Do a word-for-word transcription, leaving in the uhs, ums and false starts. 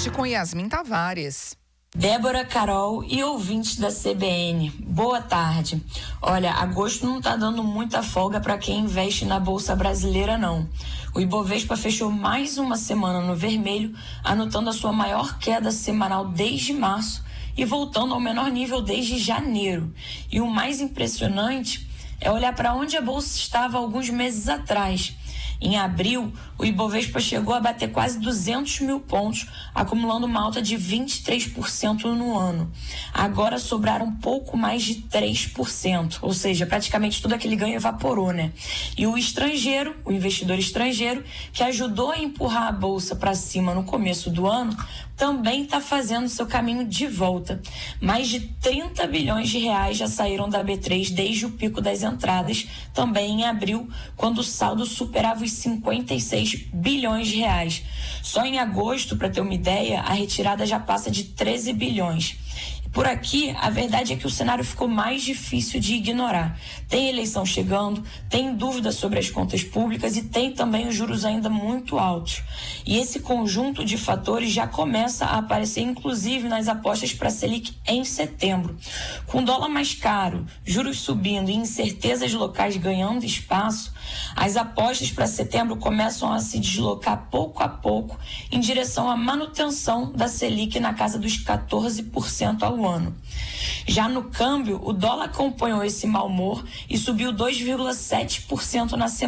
Noite com Yasmin Tavares. Débora, Carol e ouvintes da C B N, boa tarde. Olha, agosto não tá dando muita folga para quem investe na Bolsa Brasileira, não. O Ibovespa fechou mais uma semana no vermelho, anotando a sua maior queda semanal desde março e voltando ao menor nível desde janeiro. E o mais impressionante é olhar para onde a Bolsa estava alguns meses atrás. Em abril, o Ibovespa chegou a bater quase duzentos mil pontos, acumulando uma alta de vinte e três por cento no ano. Agora sobraram pouco mais de três por cento, ou seja, praticamente todo aquele ganho evaporou, né? E o estrangeiro, o investidor estrangeiro, que ajudou a empurrar a Bolsa para cima no começo do ano, também está fazendo seu caminho de volta. Mais de trinta bilhões de reais já saíram da B três desde o pico das entradas, também em abril, quando o saldo superava os cinquenta e seis bilhões de reais. Só em agosto, para ter uma ideia, a retirada já passa de treze bilhões. Por aqui, a verdade é que o cenário ficou mais difícil de ignorar. Tem eleição chegando, tem dúvidas sobre as contas públicas e tem também os juros ainda muito altos. E esse conjunto de fatores já começa a aparecer, inclusive, nas apostas para a Selic em setembro. Com dólar mais caro, juros subindo e incertezas locais ganhando espaço, as apostas para setembro começam a se deslocar pouco a pouco em direção à manutenção da Selic na casa dos quatorze por cento ao ano. Já no câmbio, o dólar acompanhou esse mau humor e subiu dois vírgula sete por cento na semana.